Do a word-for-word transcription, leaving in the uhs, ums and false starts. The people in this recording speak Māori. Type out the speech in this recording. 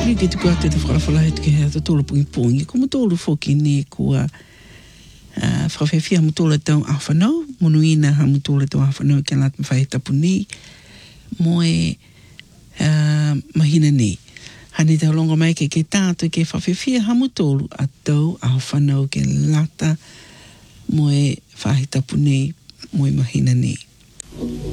Ni ke te kua te te whakalawhala he te ke hea te tōla pungi pungi. Ko mo tōlu whoki ne kua uh, whakawhewhia mo tōla tau a whanau. Monuina ha mo tōla tau a whanau kia nāt mwhai tapu ni. Mo e uh, mahina ni. Hane tau longa mai ke ke tātou ke whawhewhia ha mo tōlu a tau a whanau ke lata mo e whai tapu ni mo e mahina ni.